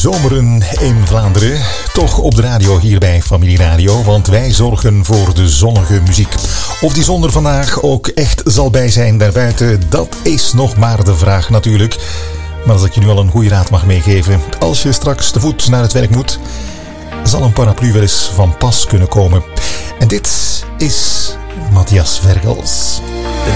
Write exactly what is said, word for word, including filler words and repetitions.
Zomeren in Vlaanderen, toch op de radio hier bij Familie Radio, want wij zorgen voor de zonnige muziek. Of die zon er vandaag ook echt zal bij zijn daarbuiten, dat is nog maar de vraag natuurlijk. Maar als ik je nu al een goede raad mag meegeven, als je straks te voet naar het werk moet, zal een paraplu wel eens van pas kunnen komen. En dit is Matthias Vergels.